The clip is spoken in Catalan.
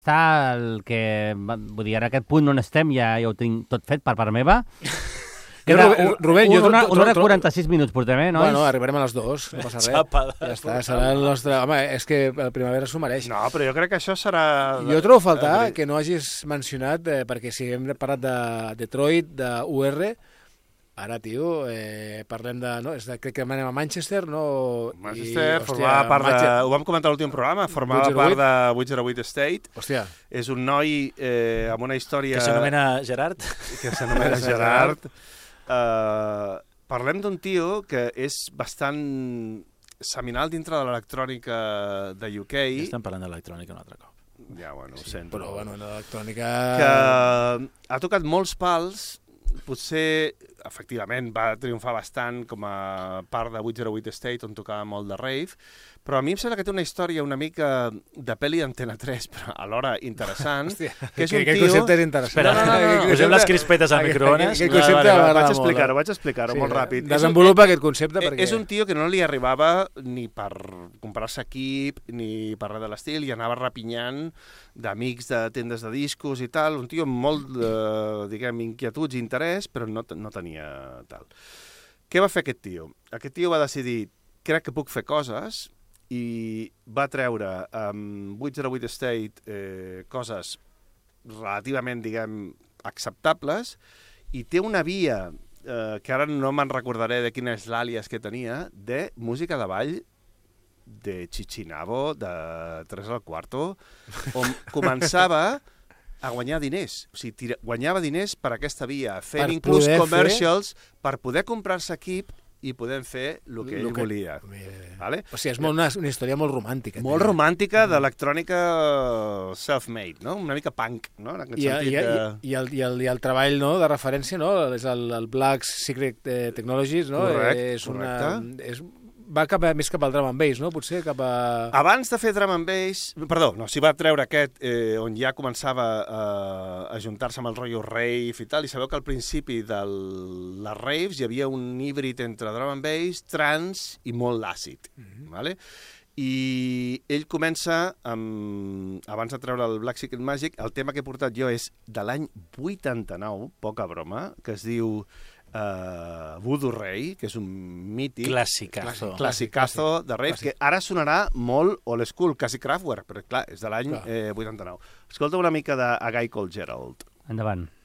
Està el que... Vull dir, ara aquest punt on estem ja ho tinc tot fet per part meva. Rubén, una hora 46 minuts portem, nois? Bueno, arribarem a les 2, no passa res. Ja està, serà el nostre... Home, és que la primavera s'ho mereix. No, però jo crec que això serà... Jo trobo a faltar que no hagis mencionat, perquè si hem parlat de Detroit, de UR, ara, tio, parlem de... No, crec que anem a Manchester, no? Manchester formava part de... Ho vam comentar a l'últim programa, formava part de 808 State. Hòstia. És un noi amb una història... Que s'anomena Gerard. Que s'anomena Gerard. Parlem d'un tio que és bastant seminal dintre de l'electrònica de UK. Ja estem parlant d'electrònica un altre cop. Ja, bueno, ho Sí, sento. però, bueno, l'electrònica... Que ha tocat molts pals, potser, efectivament, va triomfar bastant com a part de 808 State, on tocava molt de rave, però a mi em sembla que té una història una mica de pel·li d'Antena 3, però alhora interessant. Hòstia, que és un aquest tio... concepte és interessant. Espera, posem les crispetes al microones. Aquest concepte vaig explicar-ho molt ràpid. Desenvolupa aquest concepte perquè... És un tio que no li arribava ni per comprar-se equip, ni per res de l'estil, i anava rapinyant d'amics de tendes de discos i tal, un tio amb molt, diguem, inquietuds i interès, però no tenia tal. Què va fer aquest tio? Aquest tio va decidir, crec que puc fer coses, i va treure amb 808 State coses relativament, diguem, acceptables, i té una via, que ara no me'n recordaré de quin és l'àlies que tenia, de música de ball de Chichinabo, de 3 al Cuarto, on començava a guanyar diners. O sigui, guanyava diners per aquesta via, fent inclús commercials per poder comprar-se equip i podem fer el que ell volia. Vale? O sigui, és una història molt romàntica. Molt romàntica d'electrònica self-made, no? Una mica punk, no? En aquest sentit I el treball, no?, de referència, no?, és el Black Secret Technologies, no? Correcte. Va més cap al drum and bass, no? Potser cap a... Abans de fer drum and bass... Perdó, no, s'hi va treure aquest, on ja començava a juntar-se amb el rotllo rave i tal, i sabeu que al principi de les raves hi havia un híbrid entre drum and bass, trance i molt àcid, vale? I ell comença, abans de treure el Black Secret Magic, el tema que he portat jo és de l'any 89, poca broma, que es diu... Voodoo Ray, que és un mític classicazo de rave, que ara sonarà molt old school, quasi Kraftwerk, però clar, és de l'any 89. Escolta una mica de A Guy Called Gerald. Endavant.